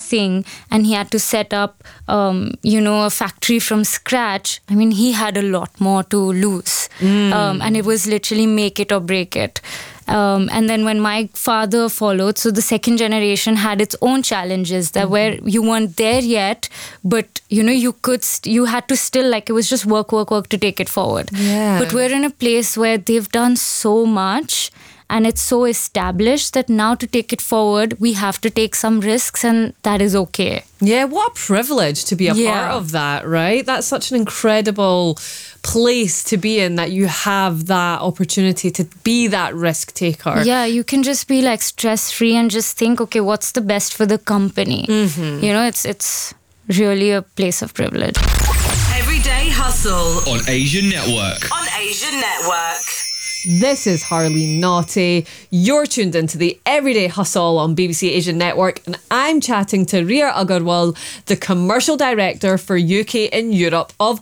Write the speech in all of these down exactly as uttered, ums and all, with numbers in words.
nothing and he had to set up, um, you know, a factory from scratch, I mean, he had a lot more to lose. Mm. Um, and it was literally make it or break it. Um, and then when my father followed, so the second generation had its own challenges that mm-hmm. where you weren't there yet, but you know, you could, st- you had to still, like, it was just work, work, work to take it forward. Yeah. But we're in a place where they've done so much and it's so established that now to take it forward, we have to take some risks, and that is okay. Yeah, what a privilege to be a yeah. part of that, right? That's such an incredible place to be in, that you have that opportunity to be that risk taker. Yeah, you can just be like stress free and just think, okay, what's the best for the company? Mm-hmm. You know, it's it's really a place of privilege. Everyday Hustle on Asian Network. On Asian Network. This is Harley Naughty. You're tuned into the Everyday Hustle on B B C Asian Network, and I'm chatting to Ria Agarwal, the commercial director for U K and Europe of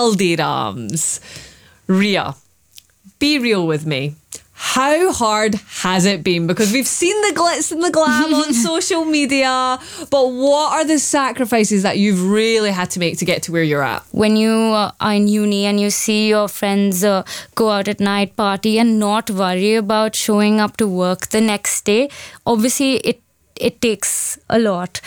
Haldiram's. Ria, be real with me. How hard has it been? Because we've seen the glitz and the glam on social media, but what are the sacrifices that you've really had to make to get to where you're at? When you uh, are in uni and you see your friends uh, go out at night, party, and not worry about showing up to work the next day, obviously it it takes a lot.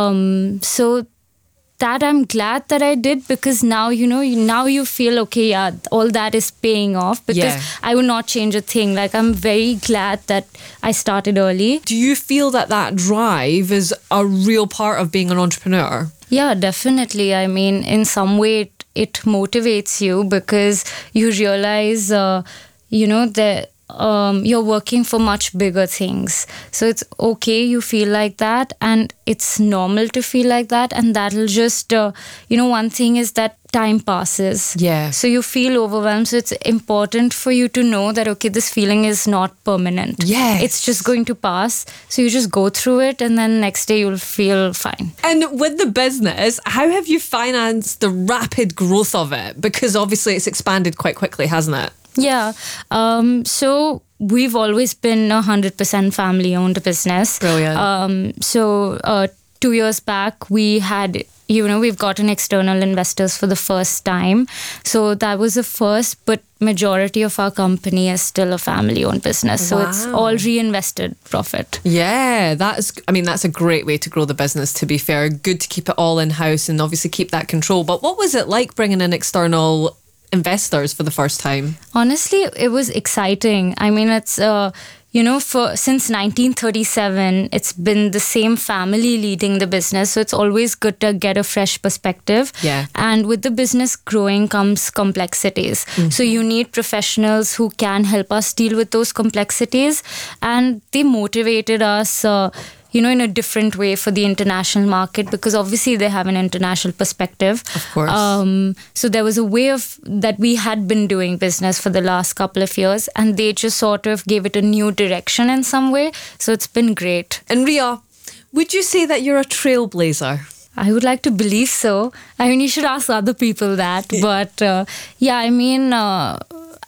Um, so that I'm glad that I did, because now, you know, now you feel, okay, yeah, all that is paying off, because yeah. I would not change a thing. Like, I'm very glad that I started early. Do you feel that that drive is a real part of being an entrepreneur? Yeah, definitely. I mean, in some way it, it motivates you, because you realize, uh, you know, that Um, you're working for much bigger things. So it's okay, you feel like that, and it's normal to feel like that, and that'll just, uh, you know, one thing is that time passes. Yeah. So you feel overwhelmed. So it's important for you to know that, okay, this feeling is not permanent. Yes. It's just going to pass. So you just go through it, and then next day you'll feel fine. And with the business, how have you financed the rapid growth of it? Because obviously it's expanded quite quickly, hasn't it? Yeah. Um, so we've always been a one hundred percent family-owned business. Brilliant. Um, so uh, two years back, we had, you know, we've gotten external investors for the first time. So that was the first, but majority of our company is still a family-owned business. So Wow. it's all reinvested profit. Yeah, that's, I mean, that's a great way to grow the business, to be fair. Good to keep it all in-house and obviously keep that control. But what was it like bringing in external investors for the first time? Honestly, it was exciting. I mean, it's uh, you know, for since nineteen thirty-seven, it's been the same family leading the business, so it's always good to get a fresh perspective. Yeah. And with the business growing comes complexities. Mm-hmm. So you need professionals who can help us deal with those complexities, and they motivated us uh, you know, in a different way for the international market, because obviously they have an international perspective. Of course. Um, so there was a way of that we had been doing business for the last couple of years, and they just sort of gave it a new direction in some way. So it's been great. And Ria, would you say that you're a trailblazer? I would like to believe so. I mean, you should ask other people that. But uh, yeah, I mean, uh,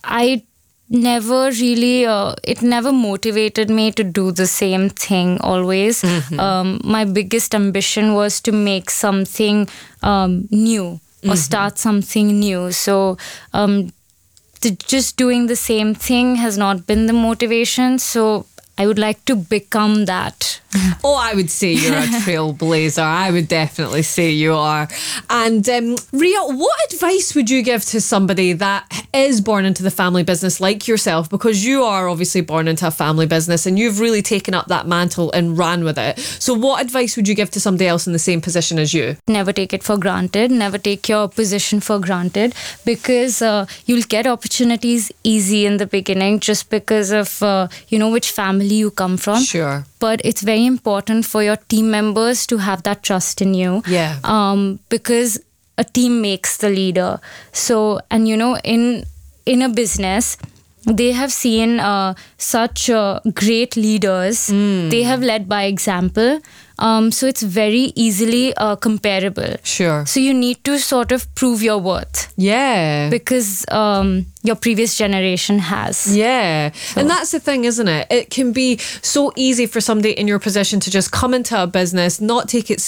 I never really, uh, it never motivated me to do the same thing always. Mm-hmm. Um, my biggest ambition was to make something um, new or mm-hmm. start something new. So um, the, just doing the same thing has not been the motivation. So I would like to become that. Oh, I would say you're a trailblazer. I would definitely say you are. And um, Ria, what advice would you give to somebody that is born into the family business like yourself? Because you are obviously born into a family business and you've really taken up that mantle and ran with it. So what advice would you give to somebody else in the same position as you? Never take it for granted. Never take your position for granted, because uh, you'll get opportunities easy in the beginning just because of, uh, you know, which family you come from. Sure. But it's very important for your team members to have that trust in you. Yeah. Um, because a team makes the leader. So, and you know, in in a business, they have seen uh, such uh, great leaders. Mm. They have led by example. Um, so it's very easily uh, comparable. Sure. So you need to sort of prove your worth. Yeah. Because um, your previous generation has. Yeah. So. And that's the thing, isn't it? It can be so easy for somebody in your position to just come into a business, not take it